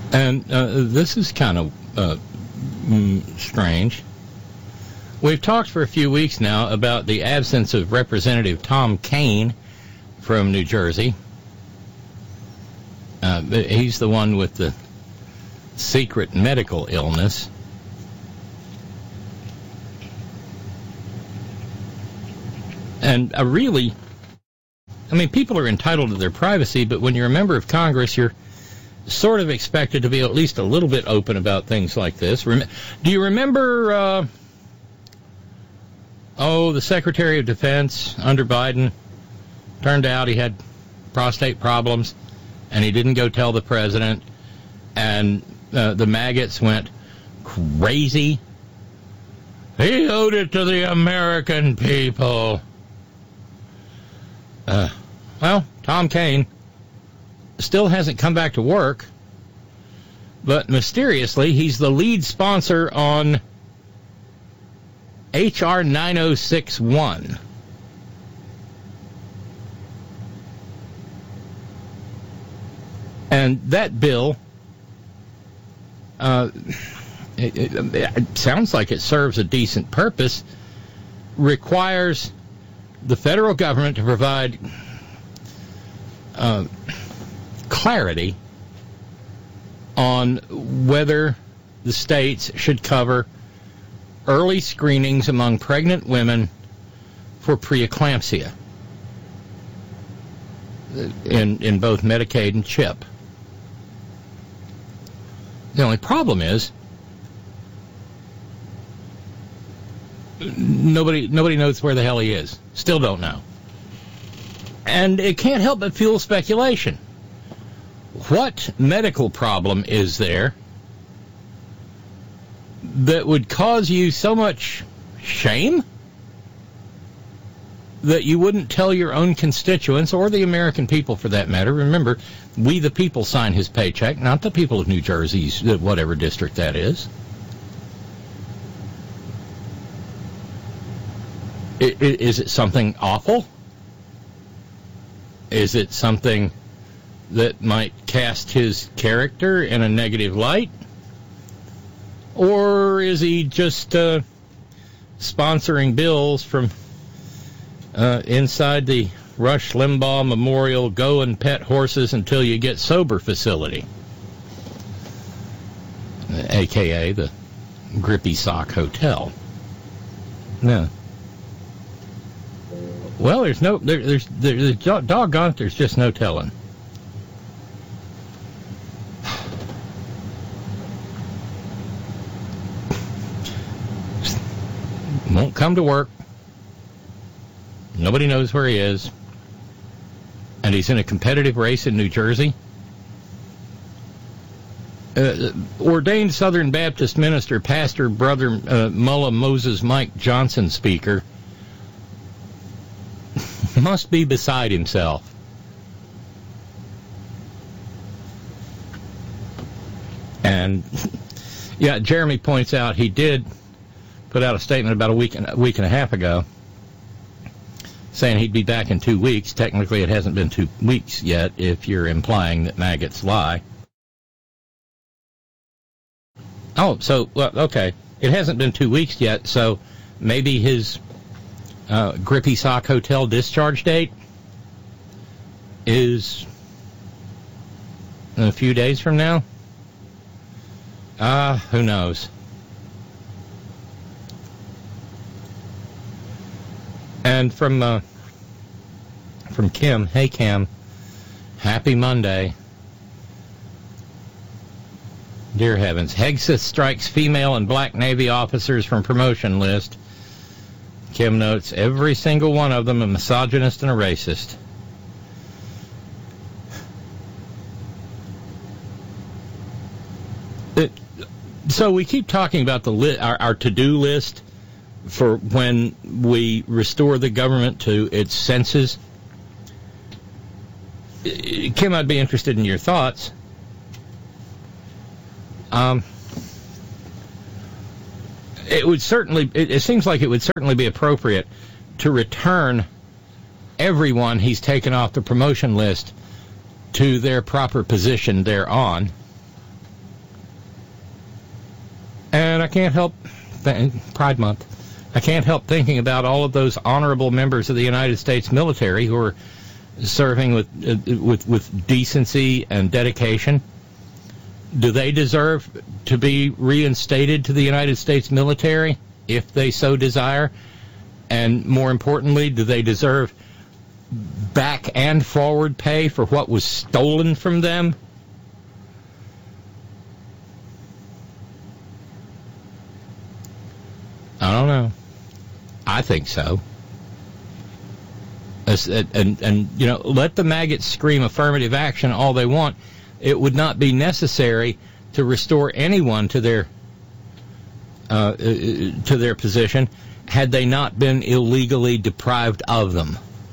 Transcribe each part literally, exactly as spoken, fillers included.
And uh, this is kind of uh, mm, strange. We've talked for a few weeks now about the absence of Representative Tom Kean from New Jersey. Uh, he's the one with the secret medical illness. And a really, I mean, people are entitled to their privacy, but when you're a member of Congress, you're sort of expected to be at least a little bit open about things like this. Rem- Do you remember, uh, oh, the Secretary of Defense under Biden? Turned out he had prostate problems, and he didn't go tell the president, and uh, the maggots went crazy. He owed it to the American people. Uh, well, Tom Kean still hasn't come back to work, but mysteriously he's the lead sponsor on H R nine oh six one. And that bill, uh, it, it, it sounds like it serves a decent purpose, requires the federal government to provide uh, clarity on whether the states should cover early screenings among pregnant women for preeclampsia in, in both Medicaid and CHIP. The only problem is Nobody nobody knows where the hell he is. Still don't know. And it can't help but fuel speculation. What medical problem is there that would cause you so much shame that you wouldn't tell your own constituents, or the American people for that matter? Remember, we the people sign his paycheck, not the people of New Jersey's, whatever district that is. Is it something awful? Is it something that might cast his character in a negative light? Or is he just uh, sponsoring bills from uh, inside the Rush Limbaugh Memorial Go and Pet Horses Until You Get Sober facility? A K A the Grippy Sock Hotel. No. Well, there's no, there, there's, there's, doggone it, there's just no telling. Won't come to work. Nobody knows where he is. And he's in a competitive race in New Jersey. Uh, ordained Southern Baptist minister, Pastor Brother uh, Mullah Moses Mike Johnson speaker, must be beside himself. And yeah, Jeremy points out he did put out a statement about a week and a week and a half ago saying he'd be back in two weeks. Technically, it hasn't been two weeks yet, if you're implying that maggots lie. Oh, so well, okay, it hasn't been two weeks yet, so maybe his Uh, Grippy Sock Hotel discharge date is in a few days from now. Ah, uh, who knows? And from uh, from Kim, hey Kim, happy Monday. Dear heavens, Hegseth strikes female and black Navy officers from promotion list. Kim notes, every single one of them a misogynist and a racist. It, so we keep talking about the li- our, our to-do list for when we restore the government to its senses. Kim, I'd be interested in your thoughts. Um... It would certainly, it, it seems like it would certainly be appropriate to return everyone he's taken off the promotion list to their proper position thereon. can't help, th- Pride Month, I can't help thinking about all of those honorable members of the United States military who are serving with uh, with with decency and dedication. Do they deserve to be reinstated to the United States military if they so desire? And more importantly, do they deserve back and forward pay for what was stolen from them? I don't know. I think so. And, and, and, you know, let the maggots scream affirmative action all they want. It would not be necessary to restore anyone to their uh, to their position had they not been illegally deprived of them.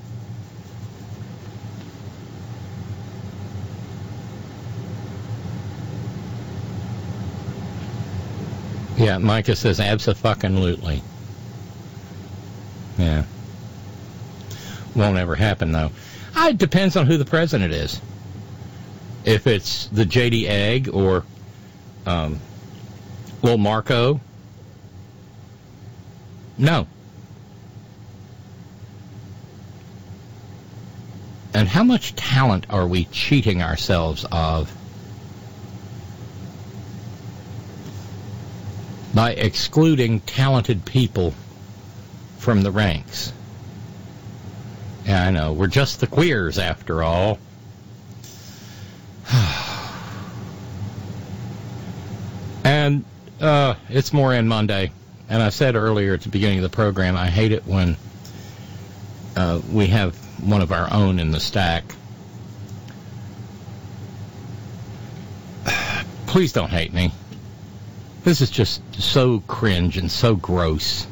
Yeah, Micah says abso-fucking-lutely. Yeah. Won't ever happen, though. Uh, it depends on who the president is. If it's the J D Egg or um, Lil Marco, no. And how much talent are we cheating ourselves of by excluding talented people from the ranks? Yeah, I know. We're just the queers, after all. And uh, it's Moran Monday. And I said earlier at the beginning of the program, I hate it when uh, we have one of our own in the stack. Please don't hate me. This is just so cringe and so gross.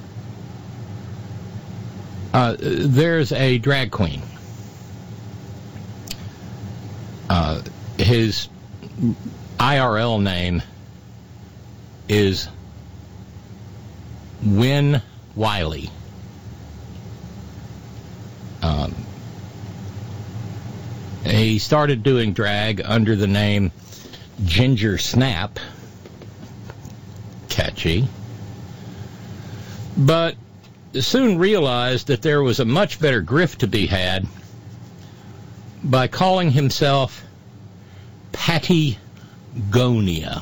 Uh, there's a drag queen. Uh, his I R L name is Win Wiley. Um, he started doing drag under the name Ginger Snap. Catchy. But soon realized that there was a much better grift to be had by calling himself Patagonia.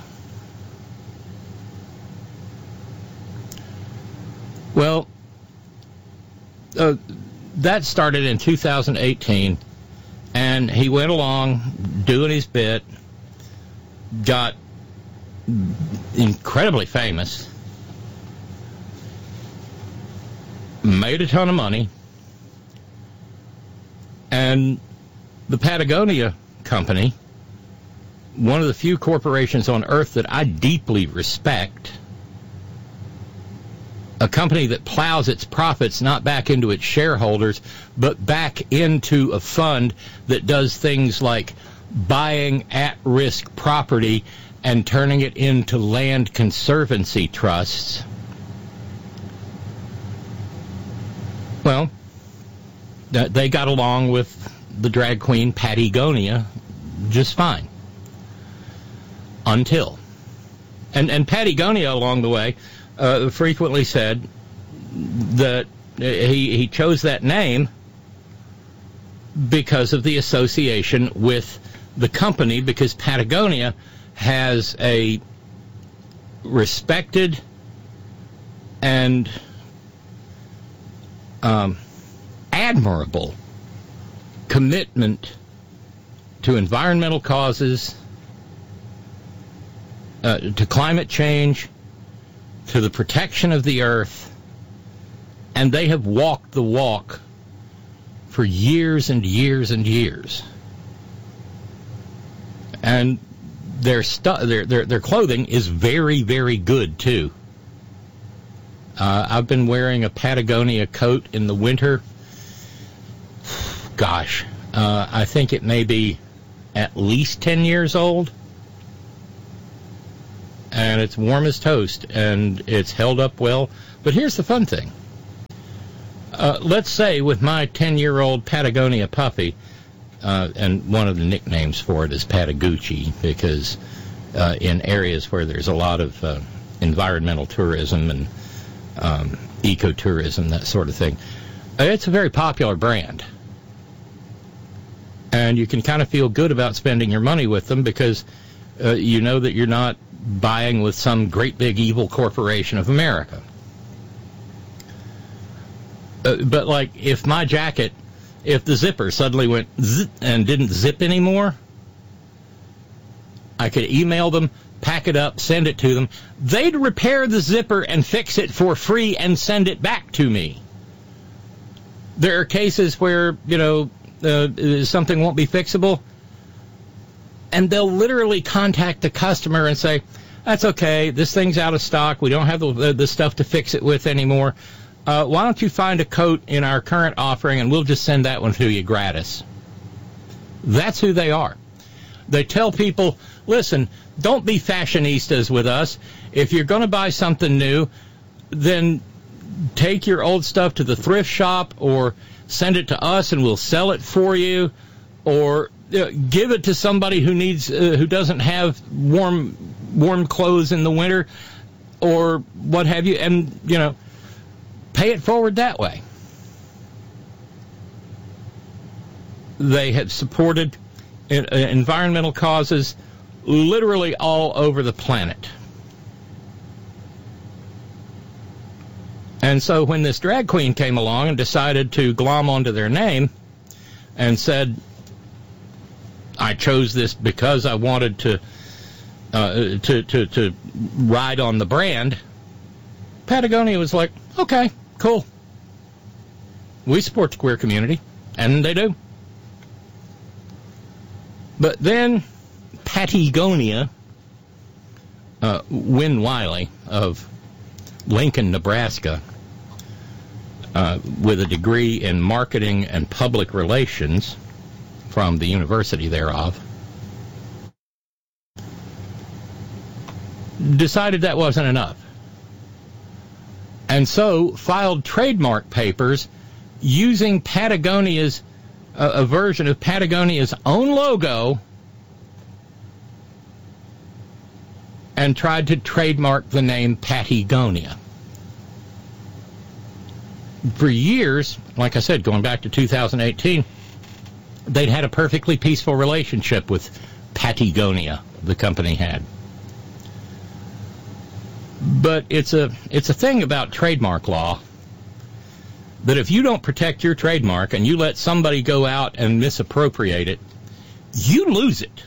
Well, uh, that started in two thousand eighteen, and he went along doing his bit, got incredibly famous, made a ton of money, and the Patagonia Company, one of the few corporations on earth that I deeply respect, a company that plows its profits not back into its shareholders, but back into a fund that does things like buying at-risk property and turning it into land conservancy trusts. Well, they got along with the drag queen Patagonia just fine. Until. And, and Patagonia, along the way, uh, frequently said that he, he chose that name because of the association with the company, because Patagonia has a respected and um, admirable commitment to environmental causes, uh, to climate change, to the protection of the earth, and they have walked the walk for years and years and years. And their stu- their, their their clothing is very, very good, too. Uh, I've been wearing a Patagonia coat in the winter. Gosh, uh, I think it may be at least ten years old. And it's warm as toast, and it's held up well. But here's the fun thing. Uh, let's say with my ten-year-old Patagonia puppy, uh, and one of the nicknames for it is Patagucci, because uh, in areas where there's a lot of uh, environmental tourism and um, ecotourism, that sort of thing. It's a very popular brand. And you can kind of feel good about spending your money with them because uh, you know that you're not buying with some great big evil corporation of America. Uh, but, like, if my jacket, if the zipper suddenly went zip and didn't zip anymore, I could email them, pack it up, send it to them. They'd repair the zipper and fix it for free and send it back to me. There are cases where, you know, uh, something won't be fixable, and they'll literally contact the customer and say, that's okay, this thing's out of stock, we don't have the, the stuff to fix it with anymore. Uh, why don't you find a coat in our current offering and we'll just send that one to you gratis. That's who they are. They tell people, listen, don't be fashionistas with us. If you're going to buy something new, then take your old stuff to the thrift shop or send it to us and we'll sell it for you, or uh, give it to somebody who needs uh, who doesn't have warm warm clothes in the winter or what have you, and, you know, pay it forward that way. They have supported uh, environmental causes literally all over the planet. And so when this drag queen came along and decided to glom onto their name and said, I chose this because I wanted to uh, to, to, to ride on the brand, Patagonia was like, okay, cool. We support the queer community, and they do. But then Patagonia, uh, Win Wiley of Lincoln, Nebraska, uh, with a degree in marketing and public relations from the university thereof, decided that wasn't enough. And so filed trademark papers using Patagonia's, uh, a version of Patagonia's own logo, and tried to trademark the name Patagonia. For years, like I said, going back to two thousand eighteen, they'd had a perfectly peaceful relationship with Patagonia, the company had. But it's a it's a thing about trademark law that if you don't protect your trademark and you let somebody go out and misappropriate it, you lose it.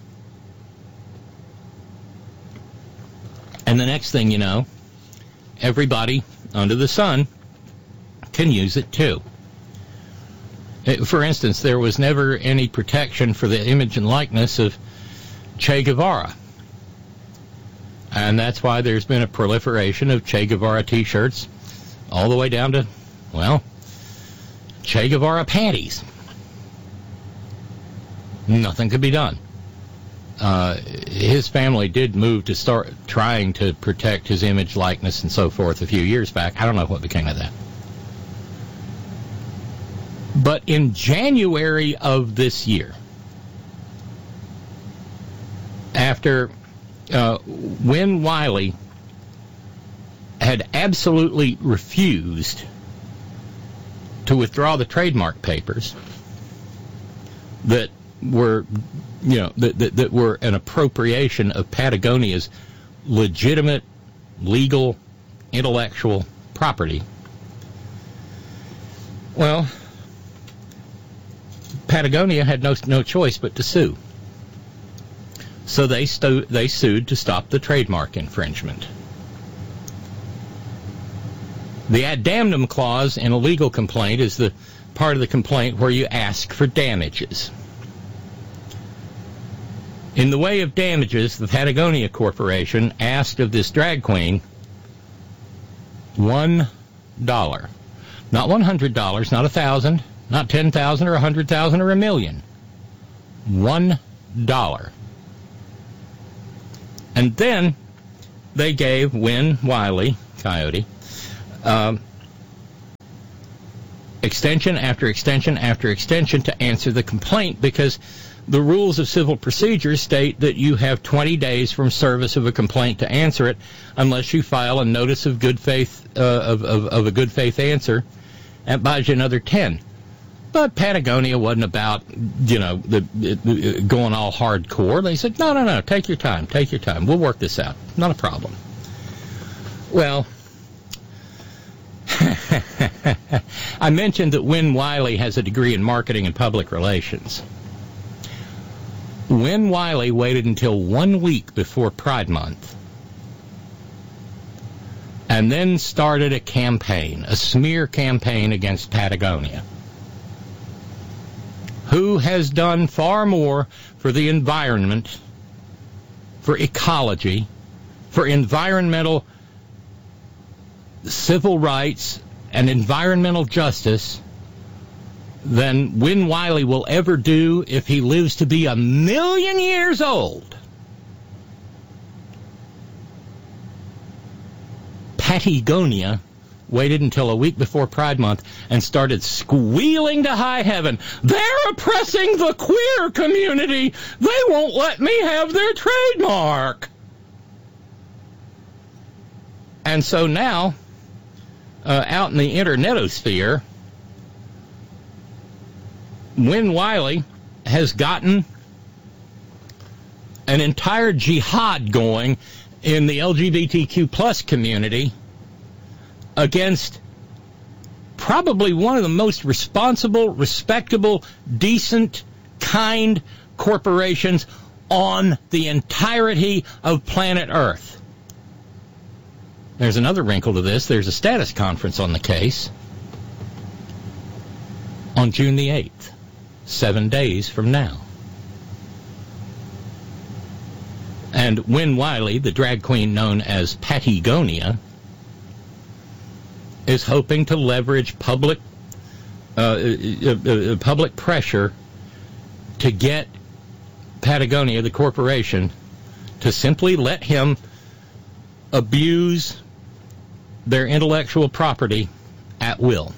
And the next thing you know, everybody under the sun can use it too. For instance, there was never any protection for the image and likeness of Che Guevara. And that's why there's been a proliferation of Che Guevara T-shirts all the way down to, well, Che Guevara panties. Nothing could be done. Uh, his family did move to start trying to protect his image, likeness, and so forth a few years back. I don't know what became of that. But in January of this year, after uh, Win Wiley had absolutely refused to withdraw the trademark papers that were, you know, that, that, that were an appropriation of Patagonia's legitimate, legal, intellectual property, well, Patagonia had no no choice but to sue. So they stu- they sued to stop the trademark infringement. The ad damnum clause in a legal complaint is the part of the complaint where you ask for damages. In the way of damages, the Patagonia Corporation asked of this drag queen one dollar. Not one hundred dollars, not a thousand, not ten thousand or a hundred thousand or a million. One dollar. And then they gave Win Wiley, Coyote, um, extension after extension after extension to answer the complaint, because the rules of civil procedure state that you have twenty days from service of a complaint to answer it, unless you file a notice of good faith uh, of, of, of a good faith answer, and buys you another ten. But Patagonia wasn't about, you know, the, the, going all hardcore. They said, no, no, no, take your time, take your time. We'll work this out. Not a problem. Well, I mentioned that Win Wiley has a degree in marketing and public relations. Win Wiley waited until one week before Pride Month and then started a campaign, a smear campaign against Patagonia, who has done far more for the environment, for ecology, for environmental civil rights and environmental justice than Win Wiley will ever do if he lives to be a million years old. Patagonia waited until a week before Pride Month and started squealing to high heaven, they're oppressing the queer community. They won't let me have their trademark. And so now, uh, out in the internetosphere, Win Wiley has gotten an entire jihad going in the L G B T Q plus community against probably one of the most responsible, respectable, decent, kind corporations on the entirety of planet Earth. There's another wrinkle to this. There's a status conference on the case on June the eighth, seven days from now. And Win Wiley, the drag queen known as Patagonia, is hoping to leverage public uh, uh, uh, public pressure to get Patagonia, the corporation, to simply let him abuse their intellectual property at will.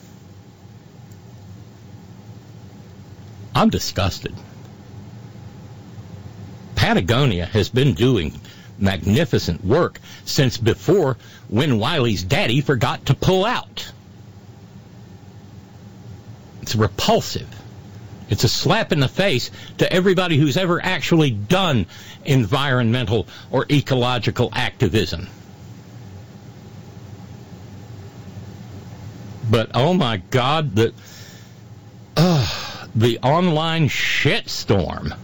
I'm disgusted. Patagonia has been doing magnificent work since before Win Wiley's daddy forgot to pull out. It's repulsive. It's a slap in the face to everybody who's ever actually done environmental or ecological activism. But, oh my God, the, uh, the online shitstorm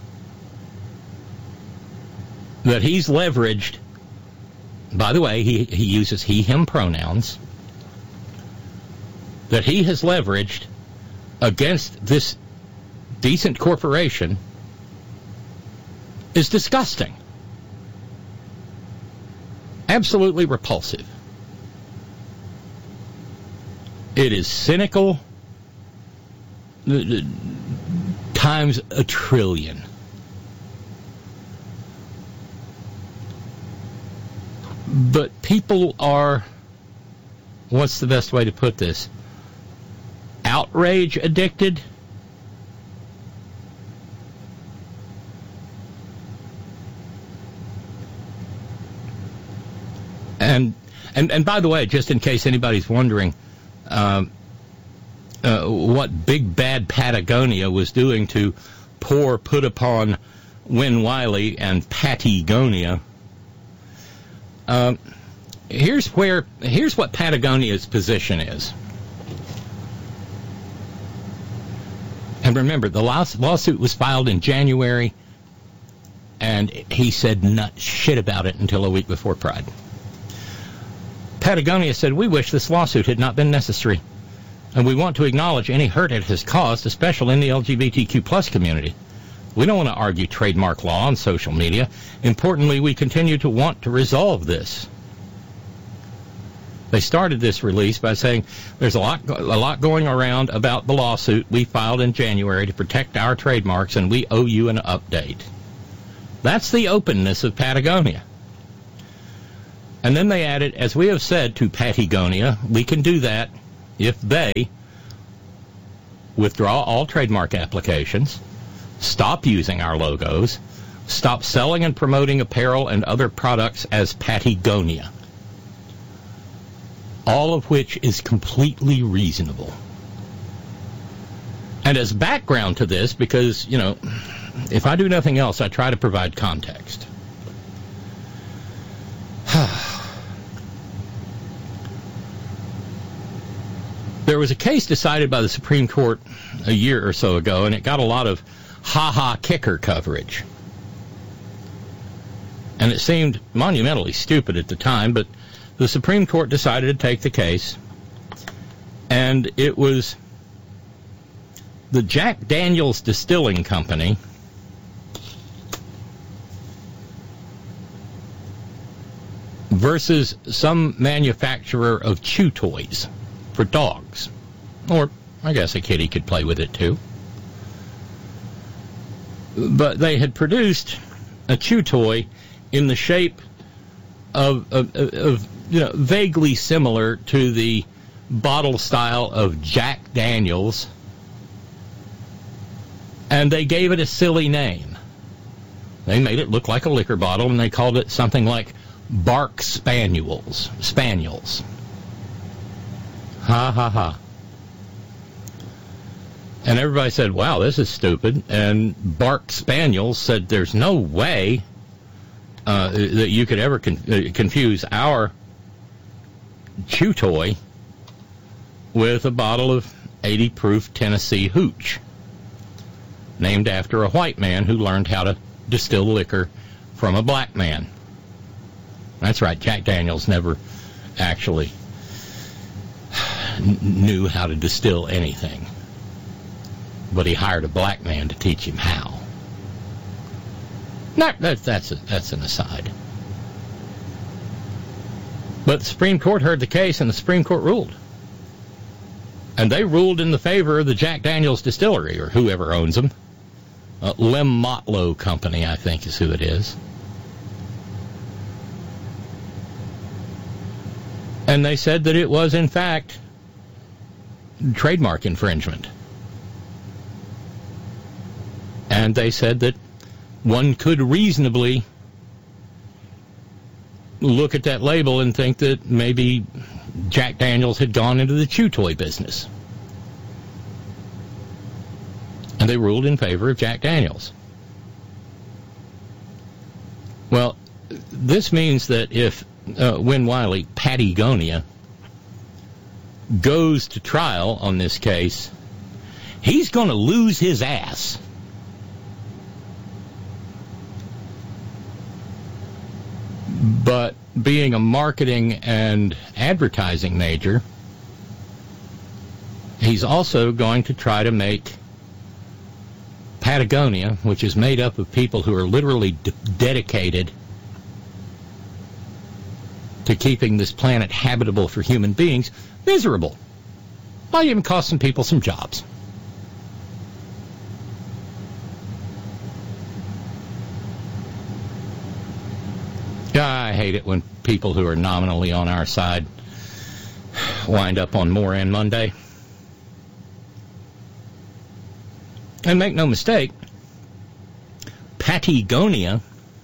that he's leveraged. By the way, he, he uses he, him pronouns. That he has leveraged against this decent corporation is disgusting. Absolutely repulsive. It is cynical times a trillion. But people are, what's the best way to put this? Outrage addicted? And and and by the way, just in case anybody's wondering, um, uh, what big bad Patagonia was doing to poor put upon Win Wiley and Patagonia. Um, here's where here's what Patagonia's position is. And remember, the lawsuit was filed in January, and he said not shit about it until a week before Pride. Patagonia said, we wish this lawsuit had not been necessary, and we want to acknowledge any hurt it has caused, especially in the L G B T Q plus community. We don't want to argue trademark law on social media. Importantly, we continue to want to resolve this. They started this release by saying there's a lot, a lot going around about the lawsuit we filed in January to protect our trademarks, and we owe you an update. That's the openness of Patagonia. And then they added, as we have said to Patagonia, we can do that if they withdraw all trademark applications, stop using our logos, stop selling and promoting apparel and other products as Patagonia. All of which is completely reasonable. And as background to this, because, you know, if I do nothing else, I try to provide context. There was a case decided by the Supreme Court a year or so ago, and it got a lot of ha-ha kicker coverage. And it seemed monumentally stupid at the time, but the Supreme Court decided to take the case, and it was the Jack Daniels Distilling Company versus some manufacturer of chew toys for dogs. Or, I guess a kitty could play with it too. But they had produced a chew toy in the shape of, of, of you know, vaguely similar to the bottle style of Jack Daniels, and they gave it a silly name. They made it look like a liquor bottle, and they called it something like Bark Spaniels. Spaniels. Ha, ha, ha. And everybody said, wow, this is stupid. And Bark Spaniels said, there's no way uh, that you could ever con- uh, confuse our chew toy with a bottle of eighty proof Tennessee hooch, named after a white man who learned how to distill liquor from a black man. That's right, Jack Daniels never actually knew how to distill anything, but he hired a black man to teach him how. Not, that, that's, a, that's an aside. But the Supreme Court heard the case, and the Supreme Court ruled. And they ruled in the favor of the Jack Daniels Distillery, or whoever owns them. Uh, Lem Motlow Company, I think, is who it is. And they said that it was, in fact, trademark infringement. And they said that one could reasonably look at that label and think that maybe Jack Daniels had gone into the chew toy business. And they ruled in favor of Jack Daniels. Well, this means that if uh, Win Wiley, Patagonia, goes to trial on this case, he's going to lose his ass. But being a marketing and advertising major, he's also going to try to make Patagonia, which is made up of people who are literally de- dedicated to keeping this planet habitable for human beings, miserable. Might even cost some people some jobs. I hate it when people who are nominally on our side wind up on Moran Monday. And make no mistake, Patagonia,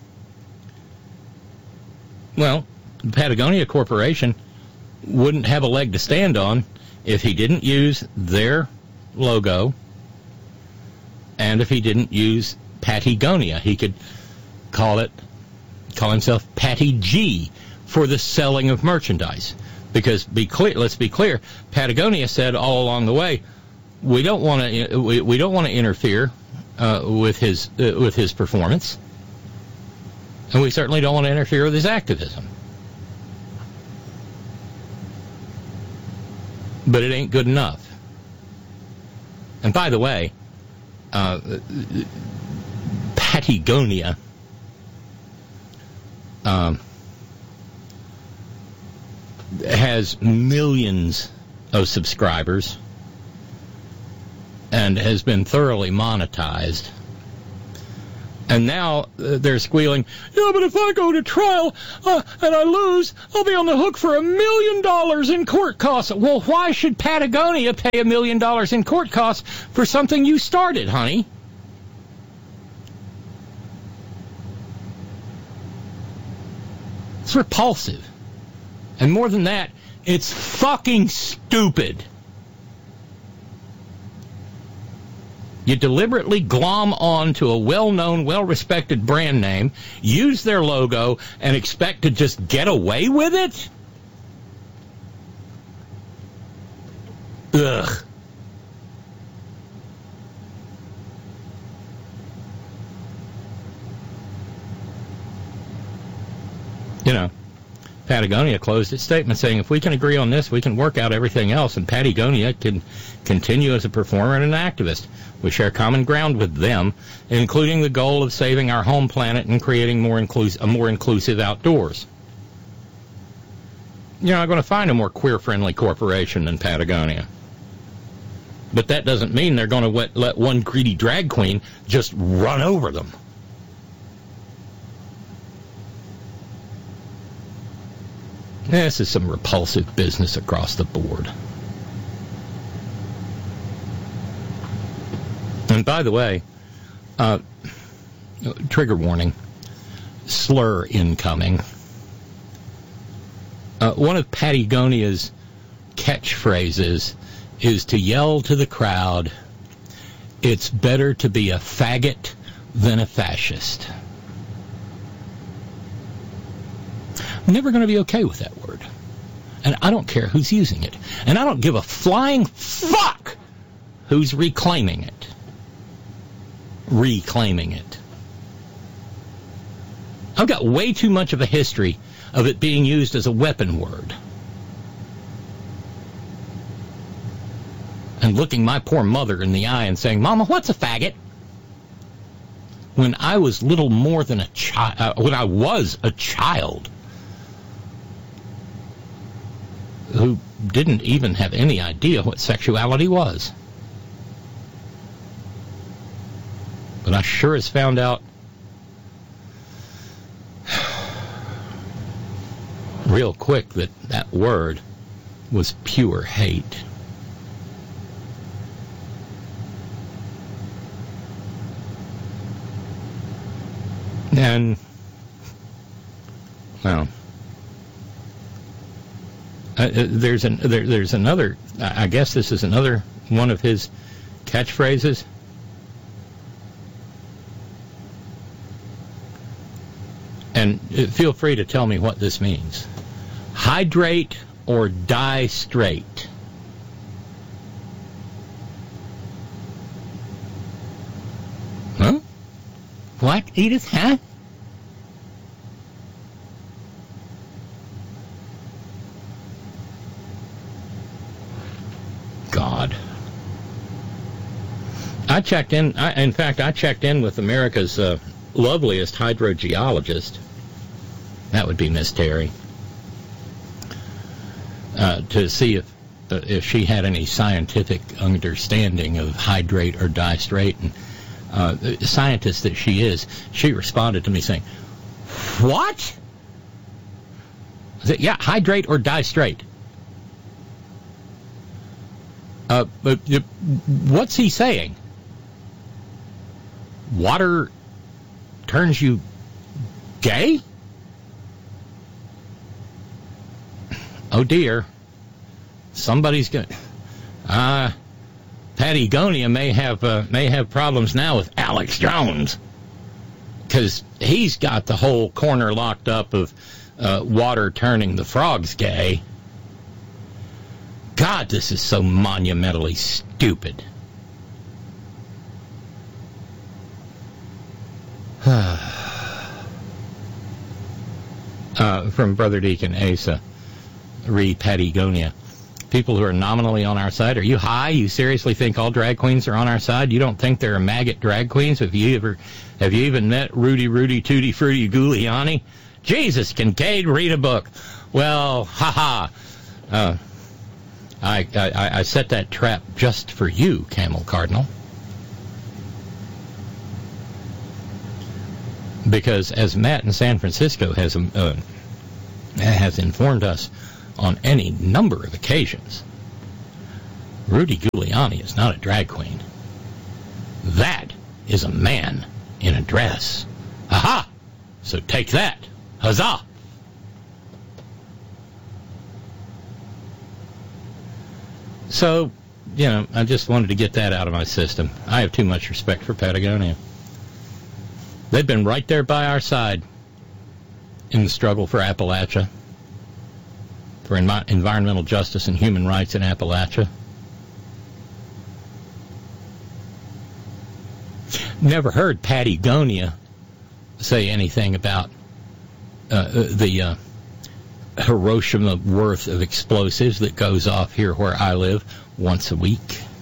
well, the Patagonia Corporation wouldn't have a leg to stand on if he didn't use their logo and if he didn't use Patagonia. He could call it call himself Patty G for the selling of merchandise. Because be clear, let's be clear, Patagonia said all along the way, we don't want to we, we don't want to interfere uh, with his uh, with his performance, and we certainly don't want to interfere with his activism. But it ain't good enough. And by the way, uh, Patagonia Um, has millions of subscribers and has been thoroughly monetized. And now uh, they're squealing, yeah, but if I go to trial uh, and I lose, I'll be on the hook for a million dollars in court costs. Well, why should Patagonia pay a million dollars in court costs for something you started, honey? It's repulsive. And more than that, it's fucking stupid. You deliberately glom on to a well-known, well-respected brand name, use their logo, and expect to just get away with it? Ugh. You know, Patagonia closed its statement saying, if we can agree on this, we can work out everything else, and Patagonia can continue as a performer and an activist. We share common ground with them, including the goal of saving our home planet and creating more inclus- a more inclusive outdoors. You're not going to find a more queer-friendly corporation than Patagonia. But that doesn't mean they're going to let, let one greedy drag queen just run over them. This is some repulsive business across the board. And by the way, uh, trigger warning, slur incoming. Uh, one of Patagonia's catchphrases is to yell to the crowd, it's better to be a faggot than a fascist. I'm never going to be okay with that word. And I don't care who's using it. And I don't give a flying fuck who's reclaiming it. Reclaiming it. I've got way too much of a history of it being used as a weapon word. And looking my poor mother in the eye and saying, Mama, what's a faggot? When I was little more than a child, uh, when I was a child, who didn't even have any idea what sexuality was. But I sure as found out real quick that that word was pure hate. And, well, uh, there's an there, there's another. I guess this is another one of his catchphrases. And feel free to tell me what this means. Hydrate or die straight. Huh? What, Edith? Huh? God. I checked in, I, in fact, I checked in with America's uh, loveliest hydrogeologist. That would be Miss Terry. Uh, to see if uh, if she had any scientific understanding of hydrate or die straight. And uh, the scientist that she is, she responded to me saying, what? I said, yeah, hydrate or die straight. Uh, but uh, what's he saying? Water turns you gay? Oh dear, somebody's going. Uh, Patagonia may have uh, may have problems now with Alex Jones, because he's got the whole corner locked up of uh, water turning the frogs gay. God, this is so monumentally stupid. uh, from Brother Deacon Asa. Re Patagonia. People who are nominally on our side. Are you high? You seriously think all drag queens are on our side? You don't think there are maggot drag queens? Have you ever, have you even met Rudy, Rudy, Tootie, Fruity, Giuliani? Jesus, Kincaid, read a book. Well, haha. Uh, I, I I set that trap just for you, Camel Cardinal. Because as Matt in San Francisco has uh, has informed us on any number of occasions, Rudy Giuliani is not a drag queen. That is a man in a dress. Aha! So take that. Huzzah! So, you know, I just wanted to get that out of my system. I have too much respect for Patagonia. They've been right there by our side in the struggle for Appalachia, for envi- environmental justice and human rights in Appalachia. Never heard Patagonia say anything about uh, the uh, Hiroshima worth of explosives that goes off here where I live once a week.